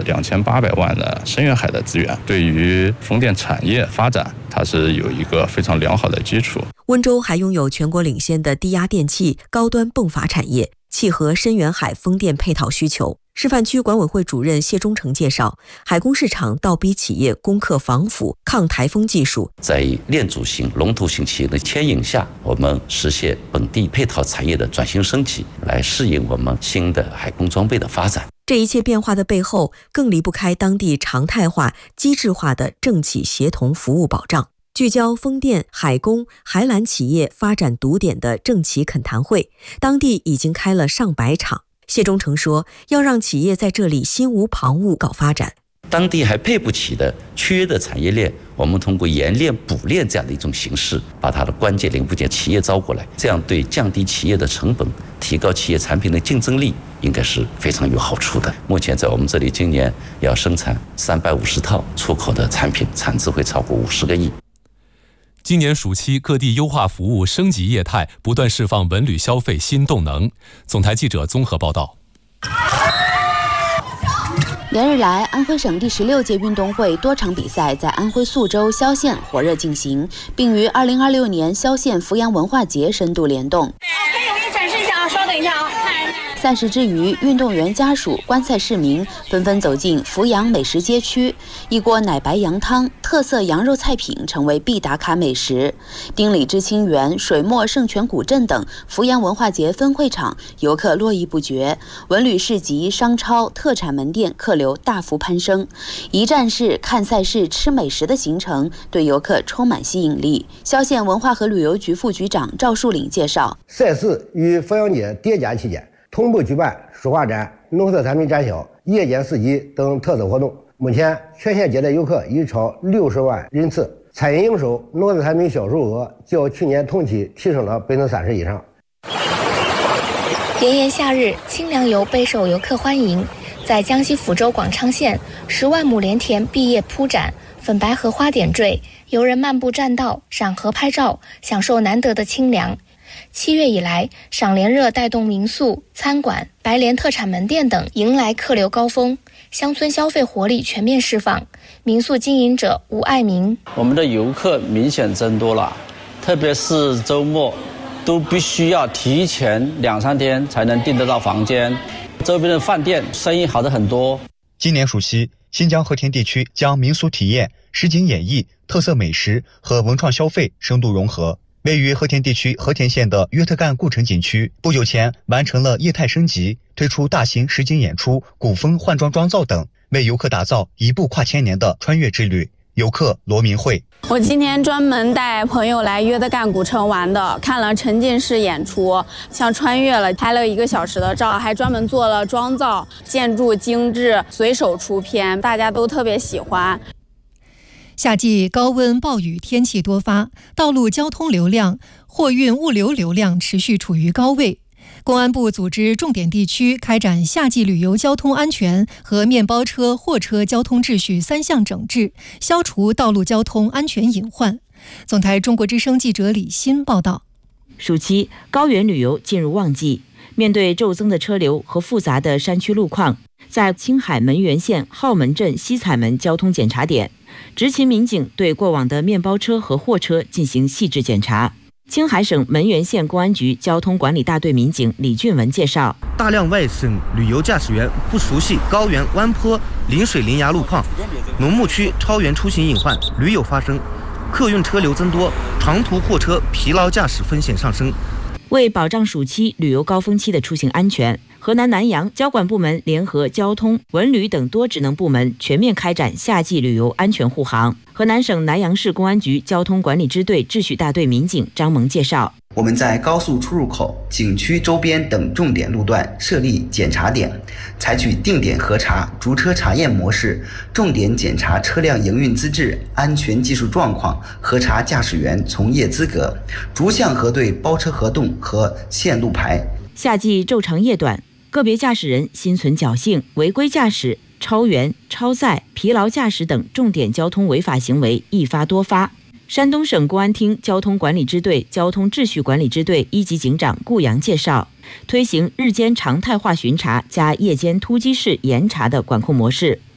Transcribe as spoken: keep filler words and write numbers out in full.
两千八百万的深远海的资源，对于风电产业发展它是有一个非常良好的基础。 温州还拥有全国领先的低压电器、高端泵阀产业，契合深远海风电配套需求。示范区管委会主任谢忠诚介绍，海工市场倒逼企业攻克防腐、抗台风技术， 在链组型、龙头型企业的牵引下，我们实现本地配套产业的转型升级，来适应我们新的海工装备的发展。 这一切变化的背后，更离不开当地常态化、机制化的政企协同服务保障。聚焦风电、海工、海缆企业发展堵点的政企恳谈会，当地已经开了上百场。谢忠诚说，要让企业在这里心无旁骛搞发展。 当地还配不起的缺的产业链，我们通过研链补链这样的一种形式，把它的关键零部件企业招过来，这样对降低企业的成本、提高企业产品的竞争力，应该是非常有好处的。目前在我们这里，今年要生产三百五十套出口的产品，产值会超过五十个亿。 今年暑期，各地优化服务、升级业态，不断释放文旅消费新动能。总台记者综合报道。 连日来，安徽省第十六届运动会多场比赛在安徽宿州、萧县火热进行，并与二零二六年萧县阜阳文化节深度联动。 可以，我给你展示一下啊，稍等一下啊。 赛事之余，运动员家属、观赛市民纷纷走进阜阳美食街区，一锅奶白羊汤、特色羊肉菜品成为必打卡美食。丁里知青园、水墨圣泉古镇等阜阳文化节分会场，游客络绎不绝。文旅市集、商超、特产门店客流大幅攀升，一站式看赛事、吃美食的行程对游客充满吸引力。萧县文化和旅游局副局长赵树岭介绍， 赛事与阜阳节叠加期间，同步举办书画展、农特产品展销、夜间市集等特色活动。目前全县接待游客已超六十万人次，餐饮营收、农特产品销售额较去年同期提升了百分之三十以上。 炎炎夏日，清凉游备受游客欢迎。在江西抚州广昌县，十万亩莲田碧叶铺展，粉白荷花点缀，游人漫步栈道、赏荷拍照，享受难得的清凉。七月以来，赏莲热带动民宿、餐馆、白莲特产门店等迎来客流高峰，乡村消费活力全面释放。民宿经营者吴爱民： 我们的游客明显增多了，特别是周末，都必须要提前两三天才能订得到房间。周边的饭店生意好的很多。 今年暑期，新疆和田地区将民俗体验、实景演绎、特色美食和文创消费深度融合。位于和田地区和田县的约特干故城景区，不久前完成了业态升级，推出大型实景演出、古风换装妆造等，为游客打造一部跨千年的穿越之旅。游客罗明慧： 我今天专门带朋友来约德干古城玩的，看了沉浸式演出，像穿越了，拍了一个小时的照，还专门做了妆造，建筑精致，随手出片，大家都特别喜欢。 夏季高温暴雨天气多发，道路交通流量、货运物流流量持续处于高位。公安部组织重点地区开展夏季旅游交通安全和面包车、货车交通秩序三项整治，消除道路交通安全隐患。总台中国之声记者李欣报道。 暑期高原旅游进入旺季，面对骤增的车流和复杂的山区路况，在青海门源县浩门镇西彩门交通检查点，执勤民警对过往的面包车和货车进行细致检查。青海省门源县公安局交通管理大队民警李俊文介绍， 大量外省旅游驾驶员不熟悉高原弯坡、临水临崖路况，农牧区超员出行隐患屡有发生，客运车流增多，长途货车疲劳驾驶风险上升。 为保障暑期旅游高峰期的出行安全，河南南阳交管部门联合交通、文旅等多职能部门全面开展夏季旅游安全护航。河南省南阳市公安局交通管理支队秩序大队民警张萌介绍， 我们在高速出入口、景区周边等重点路段设立检查点，采取定点核查、逐车查验模式，重点检查车辆营运资质、安全技术状况，核查驾驶员从业资格，逐项核对包车合同和线路牌。 夏季昼长夜短，个别驾驶人心存侥幸，违规驾驶、超员、超载、疲劳驾驶等重点交通违法行为一发多发。山东省公安厅交通管理支队交通秩序管理支队一级警长顾阳介绍，推行日间常态化巡查加夜间突击式严查的管控模式，